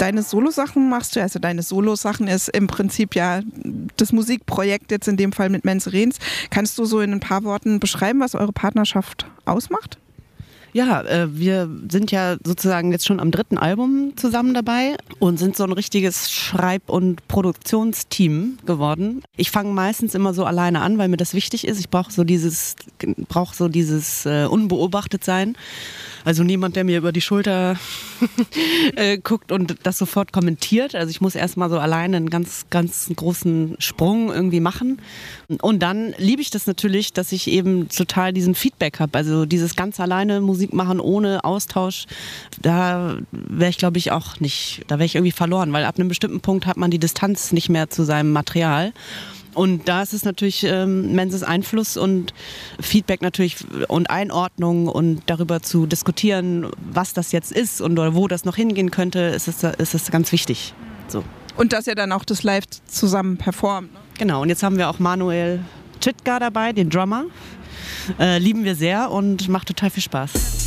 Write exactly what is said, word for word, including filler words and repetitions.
deine Solosachen machst du, also deine Solosachen ist im Prinzip ja das Musikprojekt jetzt in dem Fall mit Menze Rehns. Kannst du so in ein paar Worten beschreiben, was eure Partnerschaft ausmacht? Ja, äh, wir sind ja sozusagen jetzt schon am dritten Album zusammen dabei und sind so ein richtiges Schreib- und Produktionsteam geworden. Ich fange meistens immer so alleine an, weil mir das wichtig ist. Ich brauche so dieses, brauch so dieses äh, Unbeobachtetsein. Also niemand, der mir über die Schulter äh, guckt und das sofort kommentiert. Also ich muss erstmal so alleine einen ganz, ganz großen Sprung irgendwie machen. Und dann liebe ich das natürlich, dass ich eben total diesen Feedback habe. Also dieses ganz alleine Musik machen ohne Austausch, da wäre ich glaube ich auch nicht, da wäre ich irgendwie verloren, weil ab einem bestimmten Punkt hat man die Distanz nicht mehr zu seinem Material. Und da ist es natürlich ähm, Menses Einfluss und Feedback natürlich und Einordnung und darüber zu diskutieren, was das jetzt ist und oder wo das noch hingehen könnte, ist es, ist es ganz wichtig. So. Und dass ihr dann auch das live zusammen performt. Ne? Genau, und jetzt haben wir auch Manuel Chitka dabei, den Drummer. Äh, lieben wir sehr und macht total viel Spaß.